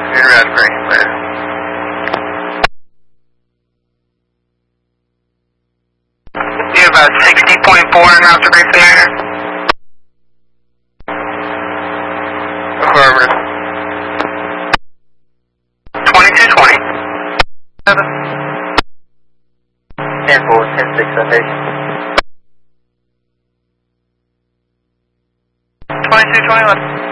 In Raspberry, clear. You have about 60.4 miles to Grayson Manor. Affirmative. 2220. 10-4, 10-6, foundation. 2221.